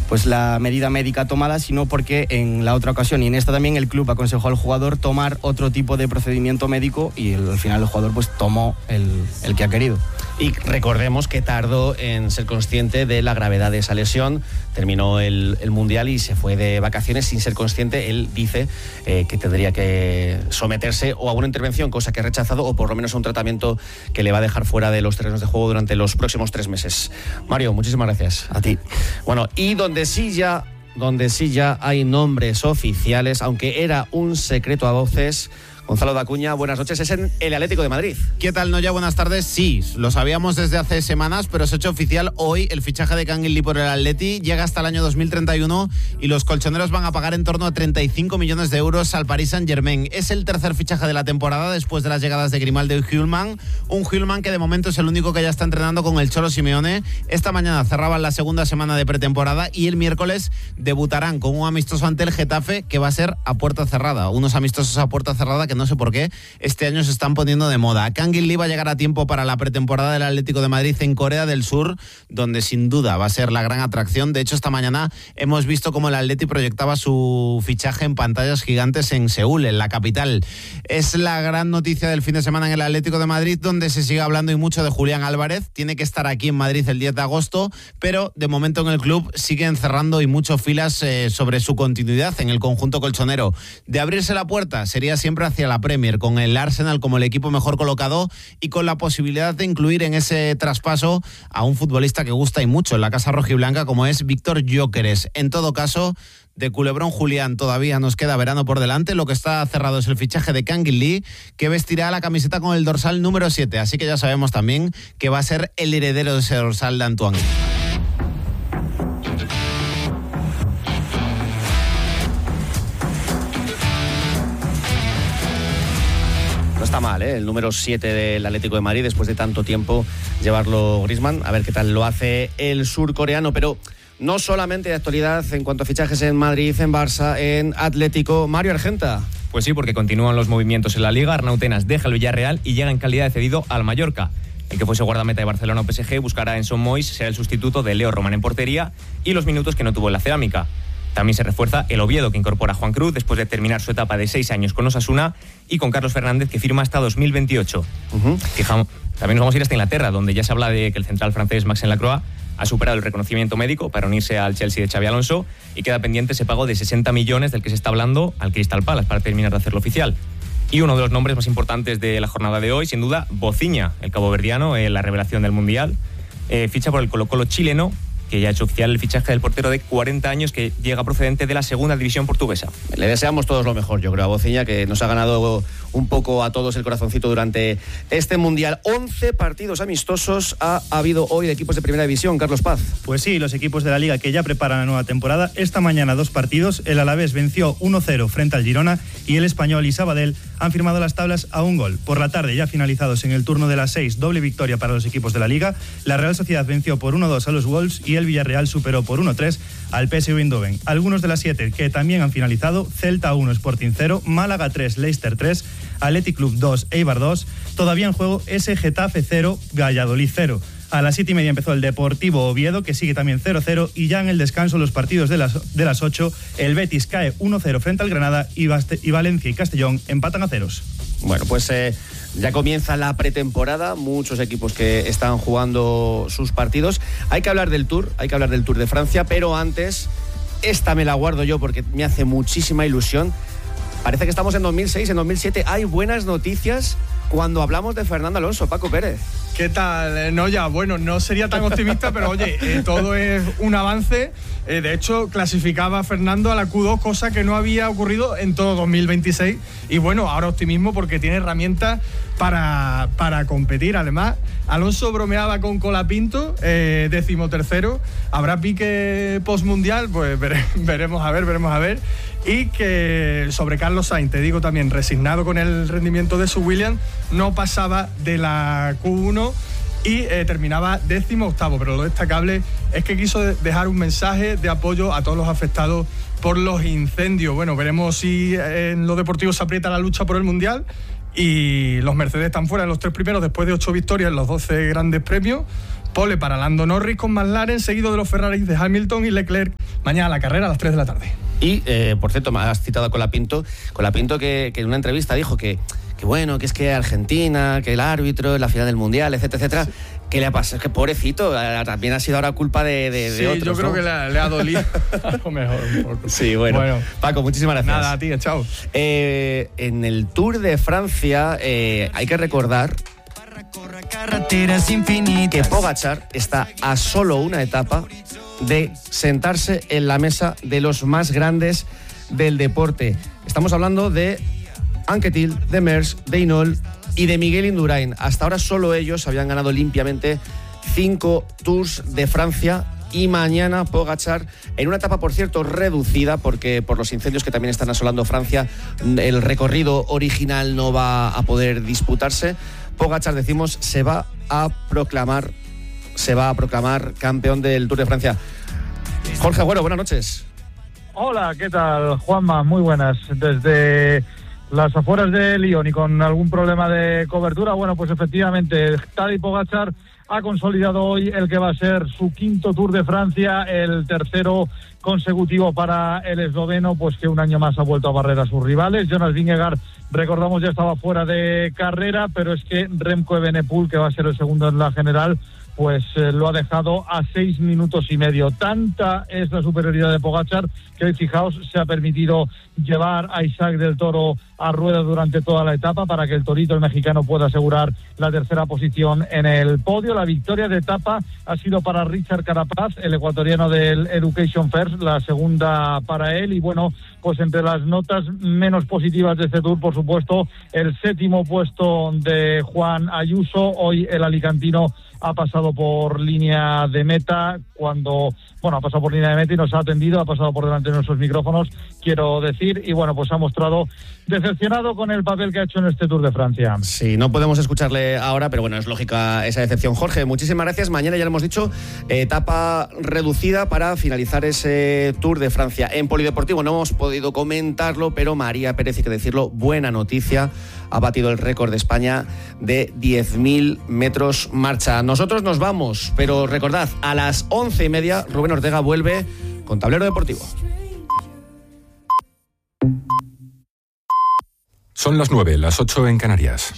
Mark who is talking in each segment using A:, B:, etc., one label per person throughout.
A: pues la medida médica tomada, sino porque en la otra ocasión y en esta también el club aconsejó al jugador tomar otro tipo de procedimiento médico y al final el jugador pues tomó el que ha querido.
B: Y recordemos que tardó en ser consciente de la gravedad de esa lesión, terminó el Mundial y se fue de vacaciones sin ser consciente. Él dice que tendría que someterse o a una intervención, cosa que ha rechazado, o por lo menos a un tratamiento que le va a dejar fuera de los terrenos de juego durante los próximos 3 meses. Mario, muchísimas gracias.
A: A ti.
B: Bueno, y donde sí ya hay nombres oficiales, aunque era un secreto a voces, Gonzalo Dacuña, buenas noches, es en el Atlético de Madrid.
C: ¿Qué tal, Noya? Buenas tardes. Sí, lo sabíamos desde hace semanas, pero se ha hecho oficial hoy el fichaje de Kangin Lee por el Atleti. Llega hasta el año 2031 y los colchoneros van a pagar en torno a 35 millones de euros al Paris Saint-Germain. Es el tercer fichaje de la temporada después de las llegadas de Grimaldo y Hjulman. Un Hjulman que de momento es el único que ya está entrenando con el Cholo Simeone. Esta mañana cerraban la segunda semana de pretemporada y el miércoles debutarán con un amistoso ante el Getafe que va a ser a puerta cerrada. Unos amistosos a puerta cerrada que no sé por qué este año se están poniendo de moda. Kangin Lee va a llegar a tiempo para la pretemporada del Atlético de Madrid en Corea del Sur, donde sin duda va a ser la gran atracción. De hecho, esta mañana hemos visto cómo el Atleti proyectaba su fichaje en pantallas gigantes en Seúl, en la capital. Es la gran noticia del fin de semana en el Atlético de Madrid, donde se sigue hablando y mucho de Julián Álvarez. Tiene que estar aquí en Madrid el 10 de agosto, pero de momento en el club siguen cerrando y mucho filas sobre su continuidad en el conjunto colchonero. De abrirse la puerta sería siempre hacia la Premier, con el Arsenal como el equipo mejor colocado y con la posibilidad de incluir en ese traspaso a un futbolista que gusta y mucho en la casa rojiblanca como es Víctor Gyökeres. En todo caso, de Culebrón Julián todavía nos queda verano por delante. Lo que está cerrado es el fichaje de Kangin Lee, que vestirá la camiseta con el dorsal número 7, así que ya sabemos también que va a ser el heredero de ese dorsal de Antoine.
B: No está mal, el número 7 del Atlético de Madrid, después de tanto tiempo llevarlo Griezmann. A ver qué tal lo hace el surcoreano, pero no solamente de actualidad en cuanto a fichajes en Madrid, en Barça, en Atlético. Mario Argenta.
D: Pues sí, porque continúan los movimientos en la Liga. Arnau Tenas deja el Villarreal y llega en calidad de cedido al Mallorca. El que fuese guardameta de Barcelona o PSG buscará en Son Mois, será el sustituto de Leo Román en portería y los minutos que no tuvo en la Cerámica. También se refuerza el Oviedo, que incorpora a Juan Cruz después de terminar su etapa de 6 años con Osasuna, y con Carlos Fernández, que firma hasta 2028. También nos vamos a ir hasta Inglaterra, donde ya se habla de que el central francés Maxence Lacroix ha superado el reconocimiento médico para unirse al Chelsea de Xabi Alonso y queda pendiente ese pago de 60 millones del que se está hablando al Crystal Palace para terminar de hacerlo oficial. Y uno de los nombres más importantes de la jornada de hoy, sin duda, Bociña, el caboverdiano, la revelación del Mundial, ficha por el Colo-Colo chileno, que ya ha hecho oficial el fichaje del portero de 40 años que llega procedente de la segunda división portuguesa.
B: Le deseamos todos lo mejor, yo creo, a Bociña, que nos ha ganado un poco a todos el corazoncito durante este Mundial. 11 partidos amistosos ha habido hoy de equipos de primera división. Carlos Paz.
E: Pues sí, los equipos de la Liga que ya preparan la nueva temporada. Esta mañana 2 partidos. El Alavés venció 1-0 frente al Girona y el Español y Sabadell han firmado las tablas a 1 gol. Por la tarde, ya finalizados en el turno de las 6, doble victoria para los equipos de la Liga. La Real Sociedad venció por 1-2 a los Wolves y el Villarreal superó por 1-3 al PSV Eindhoven. Algunos de las 7 que también han finalizado: Celta 1, Sporting 0, Málaga 3, Leicester 3, Athletic Club 2, Eibar 2. Todavía en juego ese Getafe 0, Valladolid 0. A las 7:30 empezó el Deportivo Oviedo, que sigue también 0-0, y ya en el descanso los partidos de las 8, el Betis cae 1-0 frente al Granada y Valencia y Castellón empatan a 0.
B: Bueno, pues ya comienza la pretemporada, muchos equipos que están jugando sus partidos. Hay que hablar del Tour de Francia, pero antes, esta me la guardo yo porque me hace muchísima ilusión. Parece que estamos en 2006, en 2007. Hay buenas noticias cuando hablamos de Fernando Alonso. Paco Pérez.
F: ¿Qué tal, Noya? Bueno, no sería tan optimista, pero oye, todo es un avance. De hecho, clasificaba a Fernando a la Q2, cosa que no había ocurrido en todo 2026. Y bueno, ahora optimismo porque tiene herramientas para competir. Además, Alonso bromeaba con Colapinto, 13º. ¿Habrá pique postmundial? Pues veremos a ver. Y que sobre Carlos Sainz, te digo también, resignado con el rendimiento de su Williams, no pasaba de la Q1 y terminaba 18º, pero lo destacable es que quiso dejar un mensaje de apoyo a todos los afectados por los incendios. Bueno, veremos si en lo deportivo se aprieta la lucha por el Mundial, y los Mercedes están fuera de los 3 primeros después de 8 victorias en los 12 grandes premios. Pole para Lando Norris con McLaren, seguido de los Ferraris de Hamilton y Leclerc. Mañana la carrera a las 3 de la tarde.
B: Y, por cierto, me has citado a Colapinto que en una entrevista dijo que bueno, que es que Argentina, que el árbitro en la final del Mundial, etcétera, etcétera.
F: Sí.
B: ¿Qué le ha pasado? Que pobrecito, también ha sido ahora culpa de
F: sí,
B: otros,
F: yo creo, ¿no?, que le ha dolido. Algo mejor un poco.
B: Sí, bueno. Paco, muchísimas gracias.
F: Nada, a ti, chao.
B: En el Tour de Francia hay que recordar que Pogačar está a solo una etapa de sentarse en la mesa de los más grandes del deporte. Estamos hablando de Anquetil, de Merckx, de Hinault y de Miguel Indurain. Hasta ahora solo ellos habían ganado limpiamente 5 Tours de Francia y mañana Pogačar, en una etapa, por cierto, reducida, porque por los incendios que también están asolando Francia, el recorrido original no va a poder disputarse. Pogačar, decimos, se va a proclamar campeón del Tour de Francia. Jorge Agüero, buenas noches.
G: Hola, ¿qué tal, Juanma? Muy buenas. Desde las afueras de Lyon y con algún problema de cobertura, bueno, pues efectivamente, Tadej Pogačar ha consolidado hoy el que va a ser su 5º Tour de Francia, el 3º consecutivo para el esloveno, pues que un año más ha vuelto a barrer a sus rivales. Jonas Vingegaard, recordamos, ya estaba fuera de carrera, pero es que Remco Evenepoel, que va a ser el segundo en la general, pues lo ha dejado a 6 minutos y medio. Tanta es la superioridad de Pogačar que hoy, fijaos, se ha permitido llevar a Isaac del Toro a rueda durante toda la etapa para que el torito, el mexicano, pueda asegurar la 3ª posición en el podio. La victoria de etapa ha sido para Richard Carapaz, el ecuatoriano del Education First, la segunda para él. Y bueno, pues entre las notas menos positivas de este Tour, por supuesto, el 7º puesto de Juan Ayuso. Hoy el alicantino ha pasado por línea de meta ha pasado por línea de meta y nos ha atendido, ha pasado por delante de nuestros micrófonos, quiero decir, y bueno, pues ha mostrado decepcionado con el papel que ha hecho en este Tour de Francia.
B: Sí, no podemos escucharle ahora, pero bueno, es lógica esa decepción. Jorge, muchísimas gracias. Mañana, ya lo hemos dicho, etapa reducida para finalizar ese Tour de Francia. En polideportivo no hemos podido comentarlo, pero María Pérez, hay que decirlo, buena noticia, ha batido el récord de España de 10.000 metros marcha. Nosotros nos vamos, pero recordad, a las 11:30 Rubén Ortega vuelve con Tablero Deportivo.
H: Son las 9, las 8 en Canarias.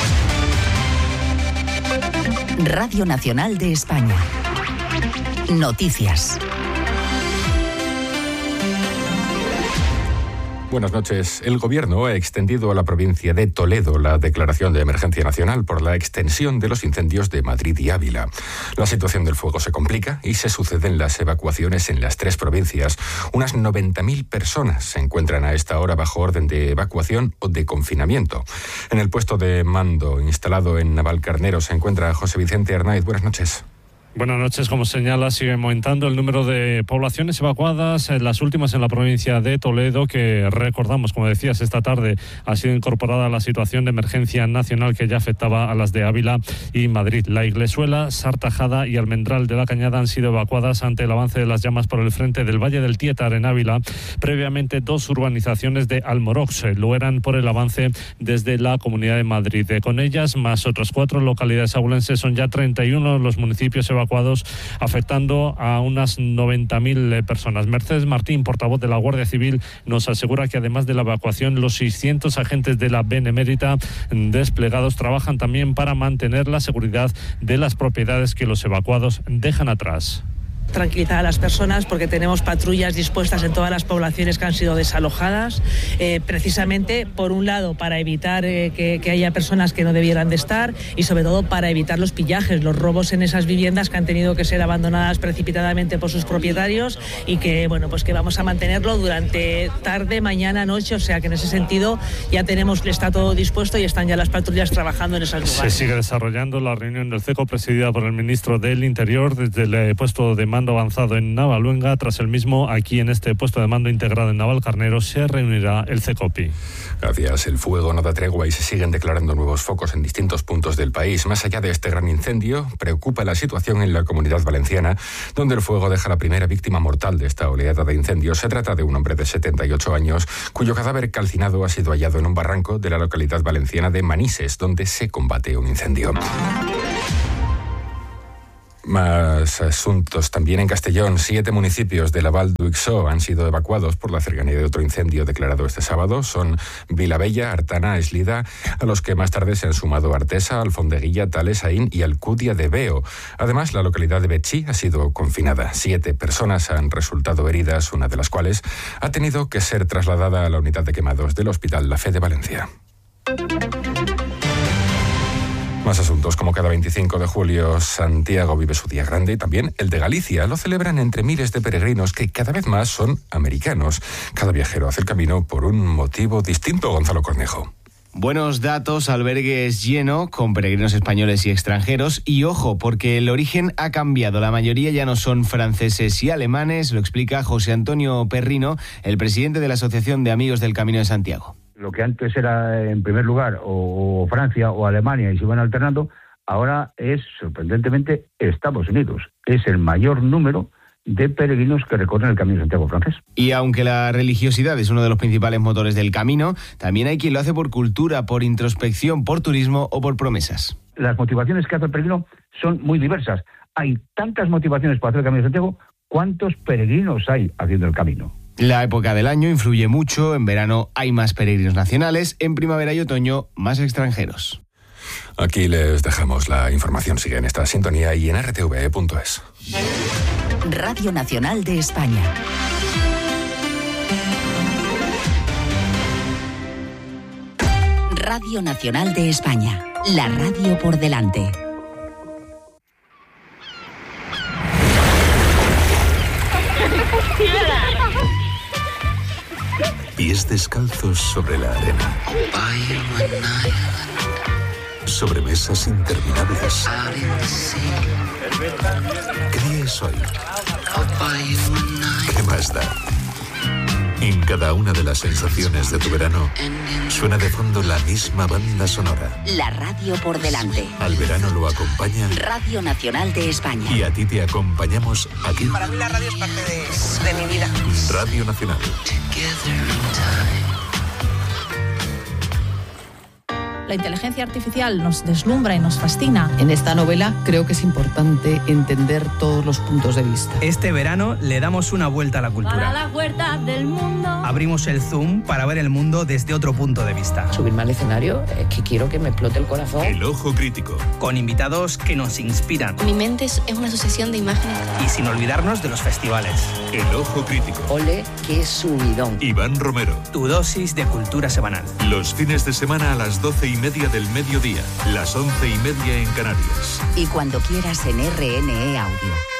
I: Radio Nacional de España. Noticias.
H: Buenas noches. El Gobierno ha extendido a la provincia de Toledo la declaración de emergencia nacional por la extensión de los incendios de Madrid y Ávila. La situación del fuego se complica y se suceden las evacuaciones en las 3 provincias. Unas 90.000 personas se encuentran a esta hora bajo orden de evacuación o de confinamiento. En el puesto de mando instalado en Navalcarnero se encuentra José Vicente Arnaiz. Buenas noches.
J: Buenas noches. Como señala, sigue aumentando el número de poblaciones evacuadas, las últimas en la provincia de Toledo, que recordamos, como decías, esta tarde ha sido incorporada a la situación de emergencia nacional que ya afectaba a las de Ávila y Madrid. La Iglesuela, Sartajada y Almendral de la Cañada han sido evacuadas ante el avance de las llamas por el frente del Valle del Tietar en Ávila. Previamente, 2 urbanizaciones de Almorox lo eran por el avance desde la Comunidad de Madrid. Con ellas, más otras 4 localidades abulenses, son ya 31 los municipios evacuados, afectando a unas 90.000 personas. Mercedes Martín, portavoz de la Guardia Civil, nos asegura que además de la evacuación, los 600 agentes de la Benemérita desplegados trabajan también para mantener la seguridad de las propiedades que los evacuados dejan atrás.
K: Tranquilizar a las personas porque tenemos patrullas dispuestas en todas las poblaciones que han sido desalojadas, precisamente por un lado para evitar que haya personas que no debieran de estar y sobre todo para evitar los pillajes, los robos en esas viviendas que han tenido que ser abandonadas precipitadamente por sus propietarios y que bueno, pues que vamos a mantenerlo durante tarde, mañana, noche, o sea que en ese sentido ya está todo dispuesto y están ya las patrullas trabajando en esos lugares.
J: Se sigue desarrollando la reunión del CECO presidida por el ministro del Interior desde el puesto de mando avanzado en Navaluenga. Tras el mismo, aquí en este puesto de mando integrado en Navalcarnero se reunirá el CECOPI.
H: Gracias. El fuego no da tregua y se siguen declarando nuevos focos en distintos puntos del país. Más allá de este gran incendio, preocupa la situación en la Comunidad Valenciana, donde el fuego deja la primera víctima mortal de esta oleada de incendios. Se trata de un hombre de 78 años, cuyo cadáver calcinado ha sido hallado en un barranco de la localidad valenciana de Manises, donde se combate un incendio. Más asuntos también en Castellón. 7 municipios de la Val d'Uixó han sido evacuados por la cercanía de otro incendio declarado este sábado. Son Vilabella, Artana, Eslida, a los que más tarde se han sumado Artesa, Alfondeguilla, Tales, Aín y Alcudia de Veo. Además, la localidad de Betxí ha sido confinada. 7 personas han resultado heridas, una de las cuales ha tenido que ser trasladada a la unidad de quemados del Hospital La Fe de Valencia. Más asuntos, como cada 25 de julio Santiago vive su día grande y también el de Galicia. Lo celebran entre miles de peregrinos que cada vez más son americanos. Cada viajero hace el camino por un motivo distinto. Gonzalo Cornejo.
A: Buenos datos, albergues lleno con peregrinos españoles y extranjeros. Y ojo, porque el origen ha cambiado. La mayoría ya no son franceses y alemanes, lo explica José Antonio Perrino, el presidente de la Asociación de Amigos del Camino de Santiago.
L: Lo que antes era, en primer lugar, o Francia o Alemania y se van alternando, ahora es, sorprendentemente, Estados Unidos. Es el mayor número de peregrinos que recorren el Camino de Santiago francés.
A: Y aunque la religiosidad es uno de los principales motores del camino, también hay quien lo hace por cultura, por introspección, por turismo o por promesas.
L: Las motivaciones que hace el peregrino son muy diversas. Hay tantas motivaciones para hacer el Camino de Santiago, ¿cuántos peregrinos hay haciendo el camino?
A: La época del año influye mucho. En verano hay más peregrinos nacionales, en primavera y otoño más extranjeros.
H: Aquí les dejamos la información. Sigue en esta sintonía y en rtve.es.
I: Radio Nacional de España. Radio Nacional de España. La radio por delante.
M: Pies descalzos sobre la arena. Sobre mesas interminables. ¿Qué es hoy? ¿Qué más da? En cada una de las sensaciones de tu verano suena de fondo la misma banda sonora.
I: La radio por delante.
M: Al verano lo acompaña
I: Radio Nacional de España.
M: Y a ti te acompañamos aquí.
N: Para mí la radio es parte de mi vida.
M: Radio Nacional.
O: La inteligencia artificial nos deslumbra y nos fascina.
P: En esta novela creo que es importante entender todos los puntos de vista.
Q: Este verano le damos una vuelta a la cultura.
R: Para la vuelta del mundo.
Q: Abrimos el Zoom para ver el mundo desde otro punto de vista.
P: Subirme al escenario es que quiero que me explote el corazón.
M: El Ojo Crítico.
Q: Con invitados que nos inspiran.
S: Mi mente es una sucesión de imágenes.
Q: Y sin olvidarnos de los festivales.
M: El Ojo Crítico.
P: Ole, qué subidón.
M: Iván Romero.
Q: Tu dosis de cultura semanal.
M: Los fines de semana a las 12:30 del mediodía, las 11:30 en Canarias.
I: Y cuando quieras en RNE Audio.